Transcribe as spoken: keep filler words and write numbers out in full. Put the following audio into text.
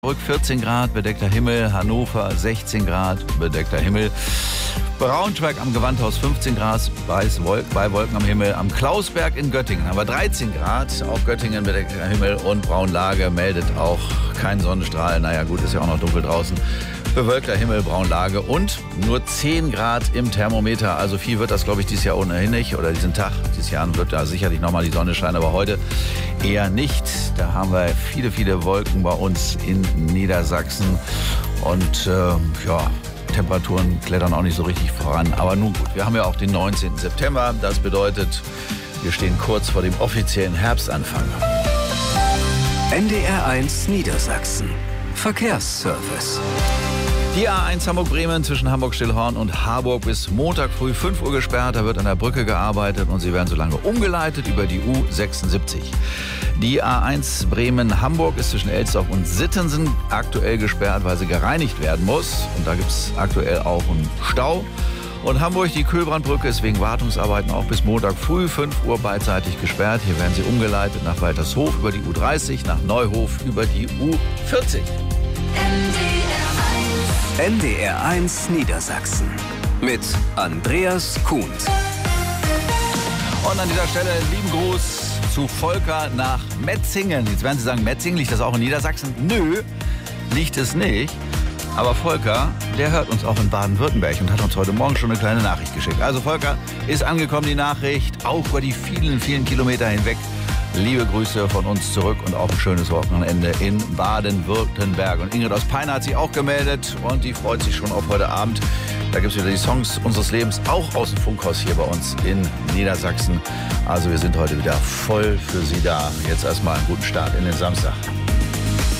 Brück vierzehn Grad, bedeckter Himmel, Hannover sechzehn Grad, bedeckter Himmel, Braunschweig am Gewandhaus fünfzehn Grad, weiß Wolk, bei Wolken am Himmel, am Klausberg in Göttingen haben wir dreizehn Grad, auch Göttingen bedeckter Himmel und Braunlage meldet auch kein Sonnenstrahl, naja gut, ist ja auch noch dunkel draußen, bewölkter Himmel, Braunlage und nur zehn Grad im Thermometer, also viel wird das glaube ich dieses Jahr ohnehin nicht oder diesen Tag, dieses Jahr wird da sicherlich nochmal die Sonne scheinen, aber heute eher nicht, da haben wir viele, viele Wolken bei uns in Niedersachsen und äh, ja, Temperaturen klettern auch nicht so richtig voran. Aber nun gut, wir haben ja auch den neunzehnten September. Das bedeutet, wir stehen kurz vor dem offiziellen Herbstanfang. N D R eins Niedersachsen. Verkehrsservice. Die A eins Hamburg-Bremen zwischen Hamburg-Stillhorn und Harburg bis Montag früh fünf Uhr gesperrt. Da wird an der Brücke gearbeitet und sie werden so lange umgeleitet über die U sechsundsiebzig. Die A eins Bremen-Hamburg ist zwischen Elsdorf und Sittensen aktuell gesperrt, weil sie gereinigt werden muss. Und da gibt es aktuell auch einen Stau. Und Hamburg, die Kühlbrandbrücke, ist wegen Wartungsarbeiten auch bis Montag früh fünf Uhr beidseitig gesperrt. Hier werden sie umgeleitet nach Waltershof über die U dreißig, nach Neuhof über die U vierzig. N D R eins Niedersachsen mit Andreas Kuhn. Und an dieser Stelle lieben Gruß zu Volker nach Metzingen. Jetzt werden Sie sagen, Metzingen, liegt das auch in Niedersachsen? Nö, liegt es nicht. Aber Volker, der hört uns auch in Baden-Württemberg und hat uns heute Morgen schon eine kleine Nachricht geschickt. Also Volker, ist angekommen die Nachricht, auch über die vielen, vielen Kilometer hinweg. Liebe Grüße von uns zurück und auch ein schönes Wochenende in Baden-Württemberg. Und Ingrid aus Peine hat sich auch gemeldet und die freut sich schon auf heute Abend. Da gibt es wieder die Songs unseres Lebens, auch aus dem Funkhaus hier bei uns in Niedersachsen. Also wir sind heute wieder voll für Sie da. Jetzt erstmal einen guten Start in den Samstag.